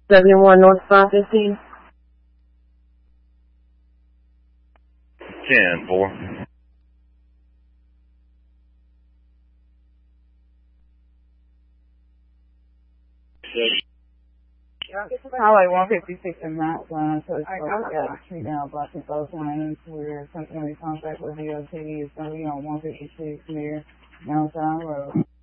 71 North 515. 10-4. Highway 156 in Mount Zion, so it's got street down blocking both lanes where something in contact with DOT is going to be on 156 near Mount Zion Road.